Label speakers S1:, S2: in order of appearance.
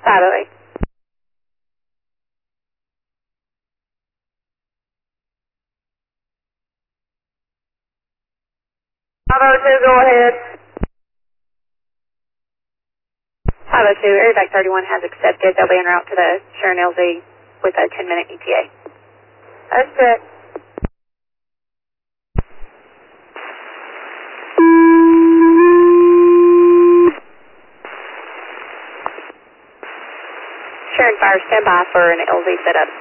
S1: 508. 502, go ahead. 502, Airbag 31 has accepted. They'll be en route to the Sharon LZ with a 10-minute ETA. That's it. Sharon Fire, stand by for an LZ setup.